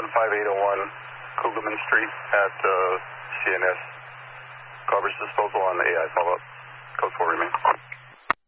15801 Kugelman Street at CNS. Garbage disposal on the AI follow-up. Code 4 remain.